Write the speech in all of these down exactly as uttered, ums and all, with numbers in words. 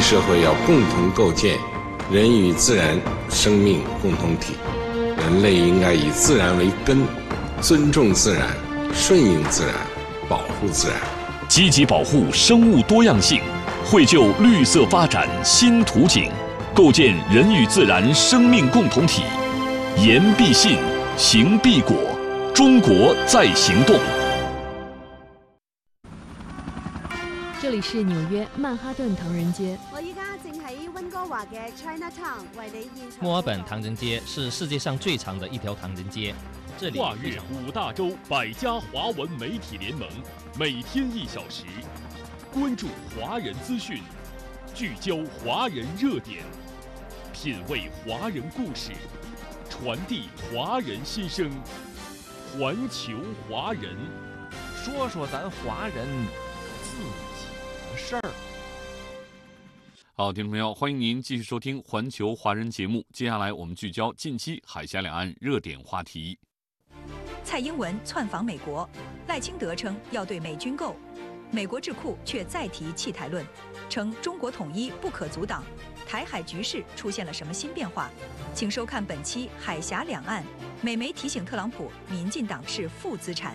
社会要共同构建人与自然生命共同体，人类应该以自然为根，尊重自然，顺应自然，保护自然， 积极保护生物多样性，绘就绿色发展新图景，构建人与自然生命共同体。言必信，行必果，中国在行动。 这里是纽约曼哈顿唐人街。 我依家正喺温哥華嘅 Chinatown 為你現場。 墨爾本唐人街是世界上最长的一条唐人街。这里跨越五大洲百家华文媒体联盟，每天一小时，关注华人资讯，聚焦华人热点，品味华人故事，传递华人心声。环球华人， 说说咱华人自己的事儿。 好，听众朋友，欢迎您继续收听环球华人节目。接下来我们聚焦近期海峡两岸热点话题。 蔡英文窜访美国，赖清德称要对美军购，美国智库却再提弃台论，称中国统一不可阻挡。台海局势出现了什么新变化？请收看本期《海峡两岸》。美媒提醒特朗普，民进党是负资产。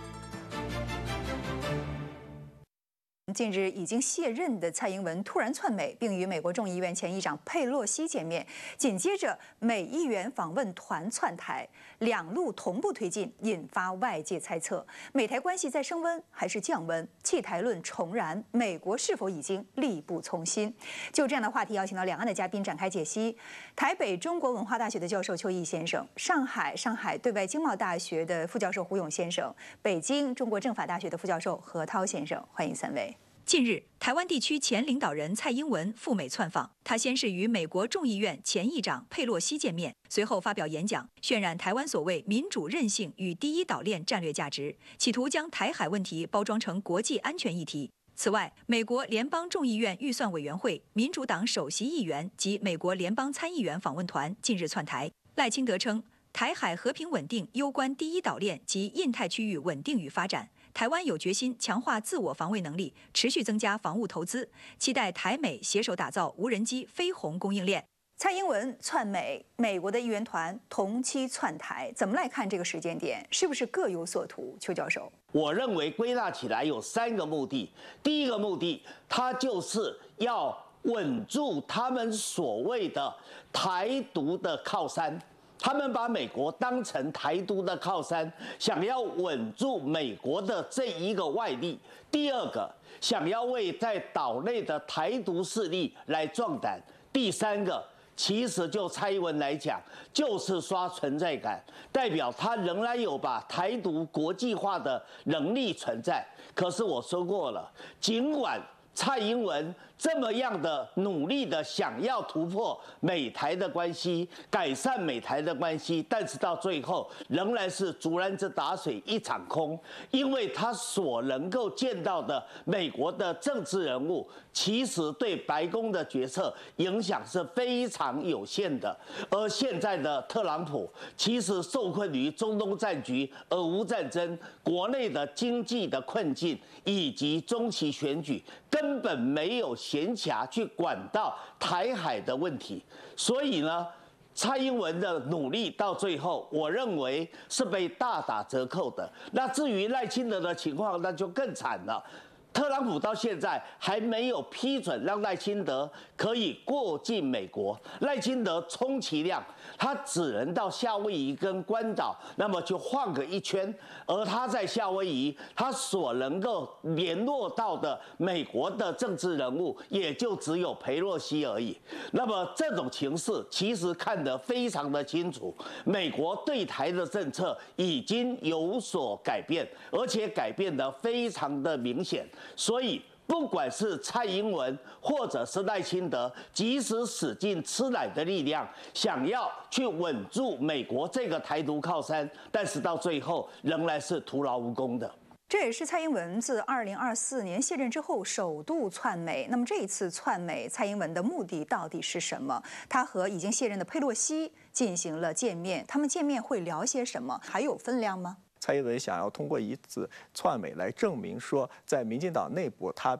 近日已经卸任的蔡英文突然窜美，并与美国众议院前议长佩洛西见面，紧接着美议员访问团窜台，两路同步推进，引发外界猜测：美台关系在升温还是降温？弃台论重燃，美国是否已经力不从心？就这样的话题，邀请到两岸的嘉宾展开解析。台北中国文化大学的教授邱毅先生，上海上海对外经贸大学的副教授胡勇先生，北京中国政法大学的副教授何涛先生，欢迎三位。近日，台湾地区前领导人蔡英文赴美窜访，他先是与美国众议院前议长佩洛西见面，随后发表演讲，渲染台湾所谓民主韧性与第一岛链战略价值，企图将台海问题包装成国际安全议题。此外，美国联邦众议院预算委员会民主党首席议员及美国联邦参议员访问团近日窜台。赖清德称，台海和平稳定攸关第一岛链及印太区域稳定与发展。台湾有决心强化自我防卫能力，持续增加防务投资，期待台美携手打造无人机飞鸿供应链。蔡英文窜美，美国的议员团同期窜台，怎么来看这个时间点？是不是各有所图？邱教授， 我认为归纳起来有三个目的。第一个目的，它就是要稳住他们所谓的台独的靠山。他们把美国当成台独的靠山，想要稳住美国的这一个外力。第二个，想要为在岛内的台独势力来壮胆。第三个，其实就蔡英文来讲，就是刷存在感，代表他仍然有把台独国际化的能力存在。可是我说过了，尽管蔡英文这么样的努力的想要突破美台的关系，改善美台的关系，但是到最后仍然是竹篮子打水一场空，因为他所能够见到的美国的政治人物，其实对白宫的决策影响是非常有限的。而现在的特朗普其实受困于中东战局、俄乌战争、国内的经济的困境以及中期选举，根本没有闲暇去管到台海的问题，所以呢，蔡英文的努力到最后，我认为是被大打折扣的。那至于赖清德的情况，那就更惨了。特朗普到现在还没有批准让赖清德可以过境美国，赖清德充其量他只能到夏威夷跟关岛，那么就晃个一圈，而他在夏威夷，他所能够联络到的美国的政治人物，也就只有裴洛西而已。那么这种情势其实看得非常的清楚，美国对台的政策已经有所改变，而且改变得非常的明显。所以，不管是蔡英文或者是赖清德，即使使尽吃奶的力量，想要去稳住美国这个台独靠山，但是到最后仍然是徒劳无功的。 这也是蔡英文自二零二四年卸任之后首度窜美。那么这一次窜美，蔡英文的目的到底是什么？他和已经卸任的佩洛西进行了见面，他们见面会聊些什么？还有分量吗？ 蔡英文想要通过一次窜美来证明说，在民进党内部他比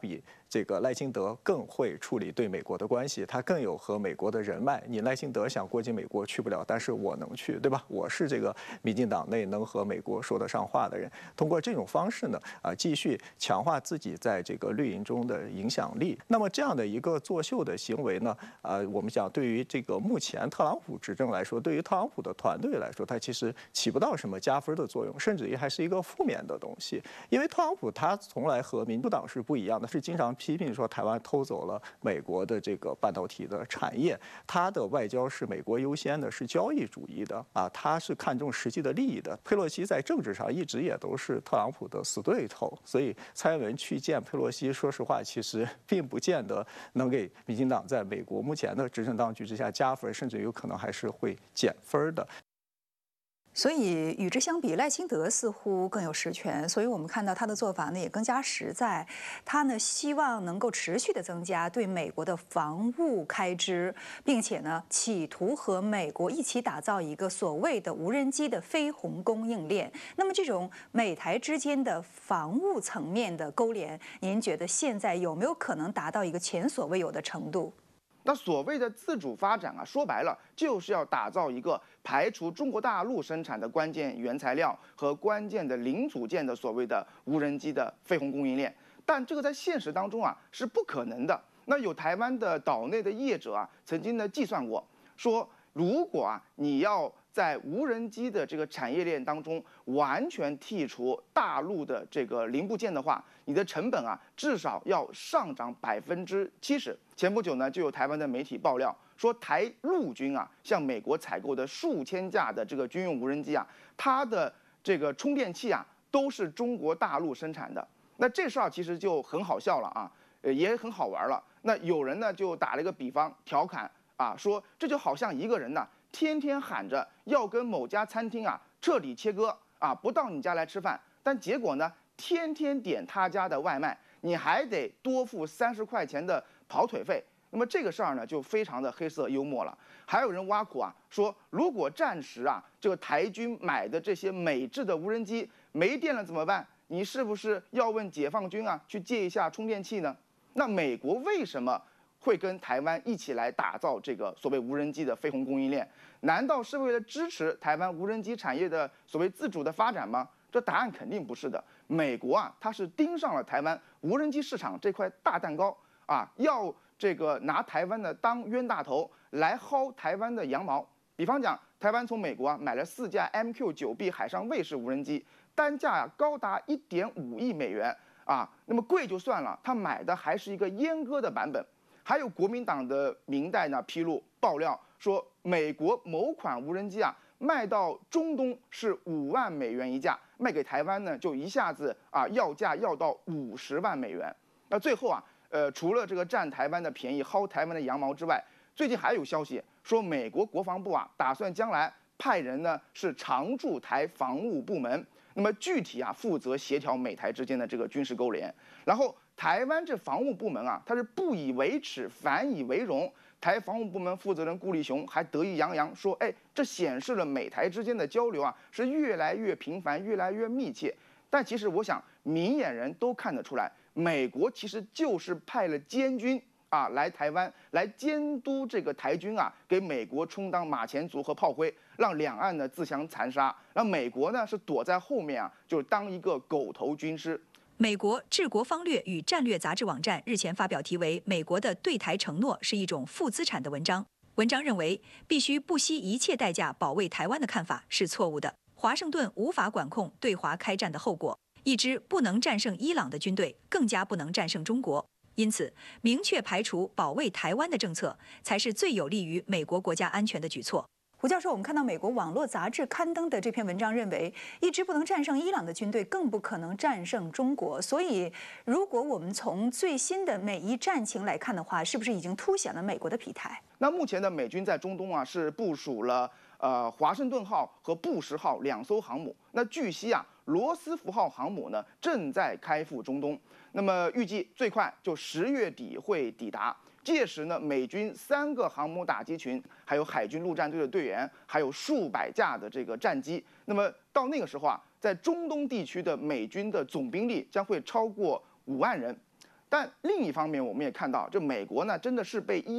这个赖清德更会处理对美国的关系，他更有和美国的人脉。你赖清德想过境美国去不了，但是我能去，对吧？我是这个民进党内能和美国说得上话的人，通过这种方式呢，啊，继续强化自己在这个绿营中的影响力。那么这样的一个作秀的行为呢，啊，我们讲对于这个目前特朗普执政来说，对于特朗普的团队来说，它其实起不到什么加分的作用，甚至于还是一个负面的东西。因为特朗普他从来和民主党是不一样的，是经常批评说台湾偷走了美国的这个半导体的产业，他的外交是美国优先的，是交易主义的啊，他是看重实际的利益的。佩洛西在政治上一直也都是特朗普的死对头，所以蔡英文去见佩洛西，说实话，其实并不见得能给民进党在美国目前的执政当局之下加分，甚至有可能还是会减分的。 所以与之相比，赖清德似乎更有实权，所以我们看到他的做法呢也更加实在。他呢希望能够持续的增加对美国的防务开支，并且呢企图和美国一起打造一个所谓的无人机的飞鸿供应链。那么这种美台之间的防务层面的勾连，您觉得现在有没有可能达到一个前所未有的程度？ 那所谓的自主发展啊，说白了就是要打造一个排除中国大陆生产的关键原材料和关键的零组件的所谓的无人机的飞鸿供应链。但这个在现实当中啊是不可能的。那有台湾的岛内的业者啊，曾经呢计算过，说如果啊你要在无人机的这个产业链当中完全剔除大陆的这个零部件的话，你的成本啊至少要上涨百分之七十。前不久呢，就有台湾的媒体爆料说，台陆军啊向美国采购的数千架的这个军用无人机啊，它的这个充电器啊都是中国大陆生产的。那这事儿其实就很好笑了啊，呃也很好玩了。那有人呢就打了一个比方，调侃啊说，这就好像一个人呢天天喊着要跟某家餐厅啊彻底切割啊，不到你家来吃饭，但结果呢天天点他家的外卖，你还得多付三十块钱的跑腿费。那么这个事儿呢就非常的黑色幽默了。还有人挖苦啊说，如果战时啊这个台军买的这些美制的无人机没电了怎么办？你是不是要问解放军啊去借一下充电器呢？那美国为什么会跟台湾一起来打造这个所谓无人机的飞鸿供应链？难道是为了支持台湾无人机产业的所谓自主的发展吗？这答案肯定不是的。美国啊，它是盯上了台湾无人机市场这块大蛋糕啊，要这个拿台湾的当冤大头来薅台湾的羊毛。比方讲，台湾从美国啊买了四架 M Q 九 B 海上卫士无人机，单价啊高达一点五亿美元啊，那么贵就算了，他买的还是一个阉割的版本。还有国民党的明代呢披露爆料说，美国某款无人机啊卖到中东是五万美元一架，卖给台湾呢就一下子啊要价要到五十万美元。那最后啊，呃，除了这个占台湾的便宜、薅台湾的羊毛之外，最近还有消息说，美国国防部啊打算将来派人呢是常驻台防务部门，那么具体啊负责协调美台之间的这个军事勾连。然后台湾这防务部门啊，它是不以为耻，反以为荣。台防务部门负责人顾立雄还得意洋洋说：“哎，这显示了美台之间的交流啊是越来越频繁，越来越密切。”但其实我想，明眼人都看得出来，美国其实就是派了监军啊来台湾来监督这个台军啊，给美国充当马前卒和炮灰，让两岸呢自相残杀，让美国呢是躲在后面啊，就当一个狗头军师。 美国治国方略与战略杂志网站日前发表题为《美国的对台承诺是一种负资产》的文章。文章认为，必须不惜一切代价保卫台湾的看法是错误的。华盛顿无法管控对华开战的后果，一支不能战胜伊朗的军队，更加不能战胜中国。因此，明确排除保卫台湾的政策，才是最有利于美国国家安全的举措。胡教授，我们看到美国网络杂志刊登的这篇文章认为，一支不能战胜伊朗的军队，更不可能战胜中国。所以，如果我们从最新的美伊战情来看的话，是不是已经凸显了美国的疲态？ 那目前的美军在中东啊，是部署了呃华盛顿号和布什号两艘航母。那据悉啊，罗斯福号航母呢正在开赴中东，那么预计最快就十月底会抵达。届时呢，美军三个航母打击群，还有海军陆战队的队员，还有数百架的这个战机。那么到那个时候啊，在中东地区的美军的总兵力将会超过五万人。 但另一方面，我们也看到，就美国呢，真的是被依